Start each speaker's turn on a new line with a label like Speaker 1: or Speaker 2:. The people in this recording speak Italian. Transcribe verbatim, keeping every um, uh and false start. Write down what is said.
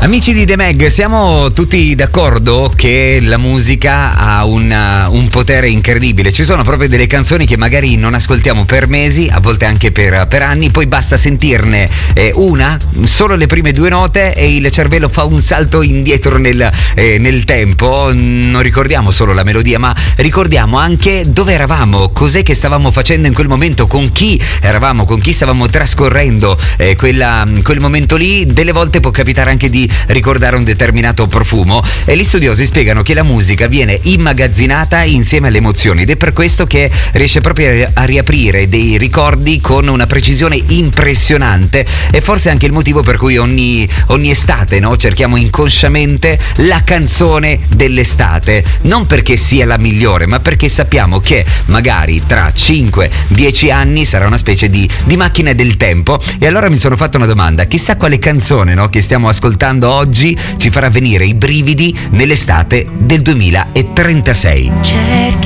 Speaker 1: Amici di The Mag, siamo tutti d'accordo che la musica ha una, un potere incredibile. Ci sono proprio delle canzoni che magari non ascoltiamo per mesi, a volte anche per, per anni, poi basta sentirne eh, una, solo le prime due note e il cervello fa un salto indietro nel, eh, nel tempo. Non ricordiamo solo la melodia, ma ricordiamo anche dove eravamo, cos'è che stavamo facendo in quel momento, con chi eravamo, con chi stavamo trascorrendo eh, quella, quel momento lì. Delle volte può capitare anche di ricordare un determinato profumo e gli studiosi spiegano che la musica viene immagazzinata insieme alle emozioni ed è per questo che riesce proprio a riaprire dei ricordi con una precisione impressionante. E forse anche il motivo per cui ogni, ogni estate, no, cerchiamo inconsciamente la canzone dell'estate, non perché sia la migliore, ma perché sappiamo che magari tra cinque dieci anni sarà una specie di, di macchina del tempo. E allora mi sono fatto una domanda: chissà quale canzone, no, che stiamo ascoltando oggi ci farà venire i brividi nell'estate del duemilatrentasei.